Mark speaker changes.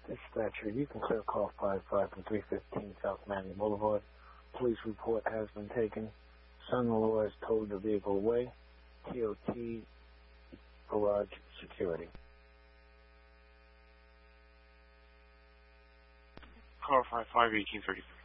Speaker 1: Dispatcher, you can clear call 55 from 315 South Manning Boulevard. Police report has been taken. Son-in-law has towed the vehicle away. TOT garage security.
Speaker 2: Car 55 1833.